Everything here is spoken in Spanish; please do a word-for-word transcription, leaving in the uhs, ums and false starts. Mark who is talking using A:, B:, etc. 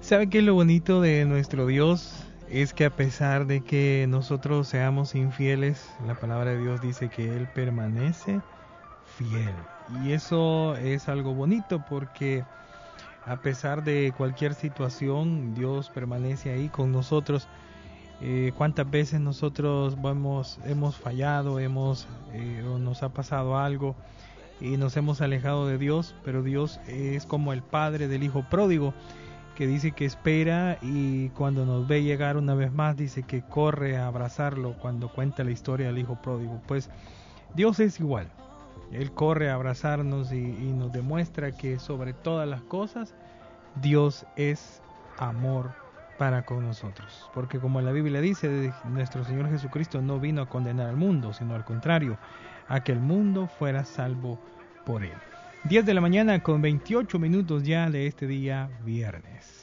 A: ¿Sabe qué es lo bonito de nuestro Dios? Es que a pesar de que nosotros seamos infieles, la palabra de Dios dice que Él permanece fiel. Y eso es algo bonito porque a pesar de cualquier situación, Dios permanece ahí con nosotros. Eh, ¿Cuántas veces nosotros hemos, hemos fallado, hemos, eh, o nos ha pasado algo y nos hemos alejado de Dios? Pero Dios es como el padre del hijo pródigo, que dice que espera y cuando nos ve llegar una vez más dice que corre a abrazarlo cuando cuenta la historia del hijo pródigo. Pues Dios es igual, Él corre a abrazarnos y, y nos demuestra que sobre todas las cosas Dios es amor para con nosotros, porque como la Biblia dice, nuestro Señor Jesucristo no vino a condenar al mundo, sino al contrario, a que el mundo fuera salvo por Él. diez de la mañana con veintiocho minutos ya de este día viernes.